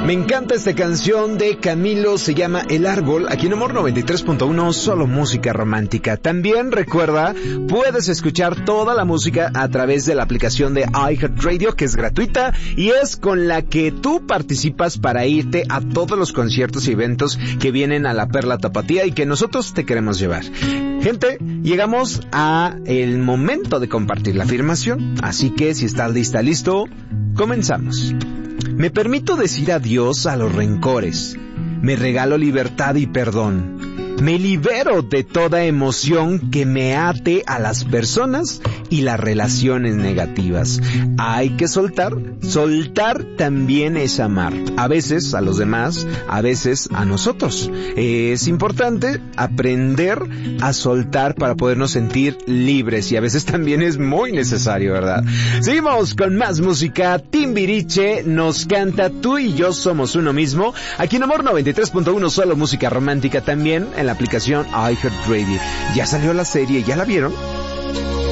Me encanta esta canción de Camilo, se llama El Árbol, aquí en Amor 93.1, solo música romántica. También recuerda, puedes escuchar toda la música a través de la aplicación de iHeartRadio, que es gratuita y es con la que tú participas para irte a todos los conciertos y eventos que vienen a la Perla Tapatía y que nosotros te queremos llevar. Gente, llegamos a el momento de compartir la afirmación, así que si estás listo, comenzamos. Me permito decir adiós a los rencores. Me regalo libertad y perdón. Me libero de toda emoción que me ate a las personas y las relaciones negativas. Hay que soltar. Soltar también es amar. A veces a los demás, a veces a nosotros. Es importante aprender a soltar para podernos sentir libres y a veces también es muy necesario, ¿verdad? Seguimos con más música. Timbiriche nos canta Tú y yo somos uno mismo. Aquí en Amor 93.1, solo música romántica, también en la aplicación iHeartRadio. ¿Ya salió la serie? ¿Ya la vieron?